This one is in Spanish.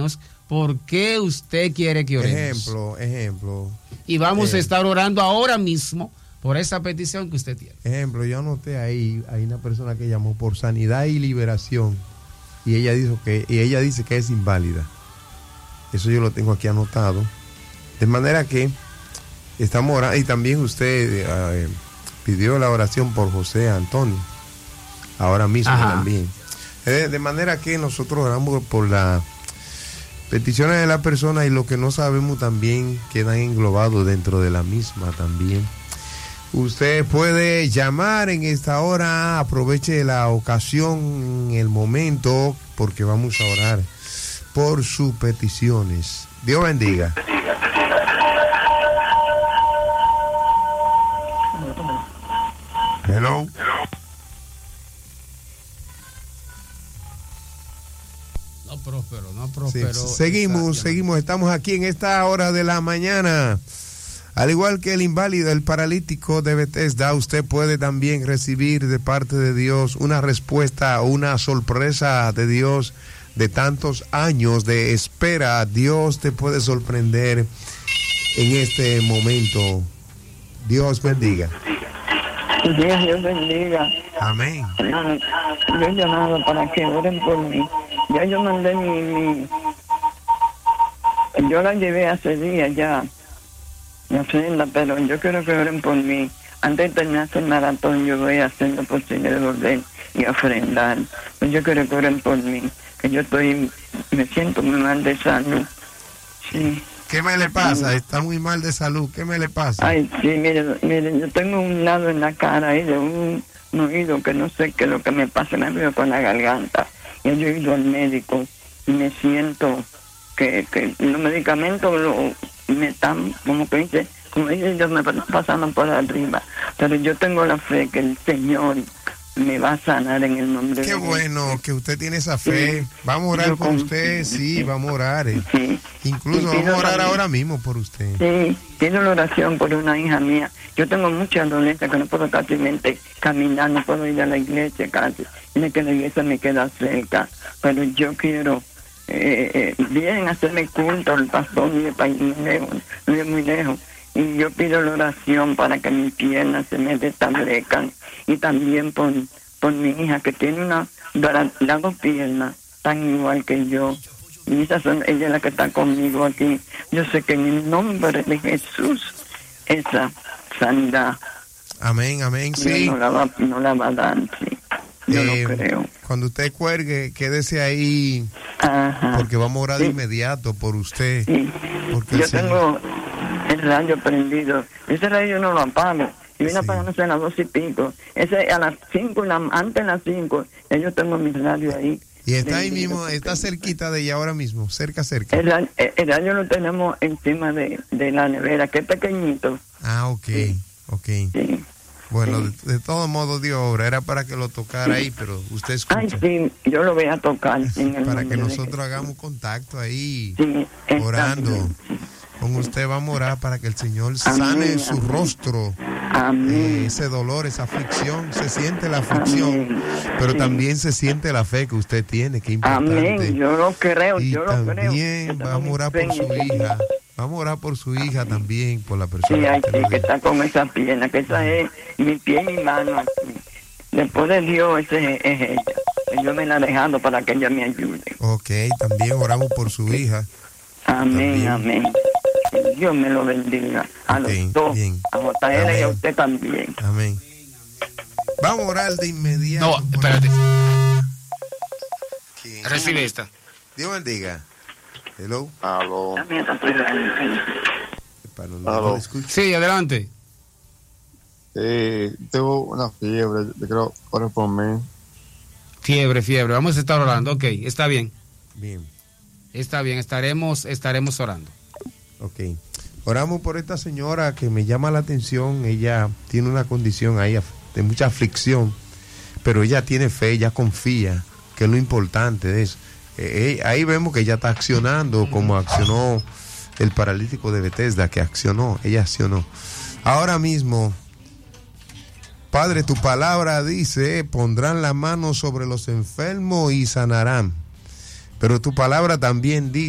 díganos por qué usted quiere que oremos. Ejemplo. Y vamos a estar orando ahora mismo por esa petición que usted tiene. Ejemplo, yo anoté ahí, hay una persona que llamó por sanidad y liberación y ella dice que es inválida. Eso yo lo tengo aquí anotado. De manera que estamos orando, y también usted pidió la oración por José Antonio, ahora mismo. Ajá. También. De manera que nosotros oramos por las peticiones de la persona, y lo que no sabemos también quedan englobados dentro de la misma también. Usted puede llamar en esta hora, aproveche la ocasión, el momento, porque vamos a orar por sus peticiones. Dios bendiga. Hello. No próspero. Sí, seguimos, estamos aquí en esta hora de la mañana. Al igual que el inválido, el paralítico de Bethesda, usted puede también recibir de parte de Dios una respuesta, una sorpresa de Dios de tantos años de espera. Dios te puede sorprender en este momento. Dios bendiga. Dios bendiga. Amén. Yo he llamado para que oren por mí. Ya yo mandé yo la llevé hace días ya, mi ofrenda, pero yo quiero que oren por mí. Antes de terminar el maratón, yo voy a hacer lo posible de volver y ofrendar. Pues yo quiero que oren por mí, que yo me siento muy mal de salud. Sí. ¿Qué me le pasa? Está muy mal de salud. ¿Qué me le pasa? Ay, sí, mire, yo tengo un lado en la cara y de un oído que no sé qué es lo que me pasa, me veo con la garganta. Y yo he ido al médico y me siento que los medicamentos me están, como dice, ellos me están pasando por arriba. Pero yo tengo la fe que el Señor me va a sanar en el nombre de Jesús. Qué bueno que usted tiene esa fe. Sí. Vamos a orar por usted, sí, vamos a orar. Sí. Incluso vamos a orar ahora mismo por usted. Sí, pido la oración por una hija mía. Yo tengo mucha dolencia que no puedo casi caminar, no puedo ir a la iglesia casi. Tiene que la iglesia me queda cerca, pero yo quiero bien hacerme culto al pastor, vive muy lejos. Y yo pido la oración para que mis piernas se me restablezcan. Y también por mi hija, que tiene las dos piernas tan igual que yo. Y ella es la que está conmigo aquí. Yo sé que en el nombre de Jesús, esa sanidad. Amén, sí. No la va a dar, sí. Yo lo creo. Cuando usted cuelgue, quédese ahí. Ajá. Porque vamos a orar de inmediato por usted. Sí. Porque yo tengo el radio prendido. Ese radio yo no lo apago. Y viene apagándose a las 2:00 Ese a las 5, antes de las 5, yo tengo mi radio ahí. Y está ahí mismo, está cerquita de ella ahora mismo, cerca. El radio lo tenemos encima de la nevera, que es pequeñito. Ah, ok. Sí. Bueno, de todos modos, Dios obra, era para que lo tocara ahí, pero usted escucha. Ay, sí, yo lo voy a tocar. Para que nosotros hagamos contacto ahí, sí, orando. Con usted vamos a orar para que el Señor sane su rostro. Amén. Ese dolor, esa aflicción, se siente la aflicción, pero también se siente la fe que usted tiene, que importante. Amén, yo lo creo, y yo lo creo. También vamos a orar por su hija. Vamos a orar por su hija también, por la persona que está con esa pierna, que esa es mi pie y mi mano aquí. Después de Dios, ese es ella. Yo me la he dejado para que ella me ayude. Ok, también oramos por su hija. Amén, amén. Dios me lo bendiga. A los dos, bien. A JL amén. Y a usted también. Amén. Vamos a orar de inmediato. No, espérate. Recibe esta. Dios bendiga. Hello. Aló. Aló. Sí, adelante. Tengo una fiebre, creo, ore por mí. Fiebre. Vamos a estar orando. Ok, está bien. Bien. Está bien, estaremos orando. Ok. Oramos por esta señora que me llama la atención. Ella tiene una condición ahí de mucha aflicción, pero ella tiene fe, ella confía, que es lo importante de eso. Ahí vemos que ella está accionando como accionó el paralítico de Bethesda, ella accionó. Ahora mismo, Padre, tu palabra dice, pondrán la mano sobre los enfermos y sanarán. Pero tu palabra también dice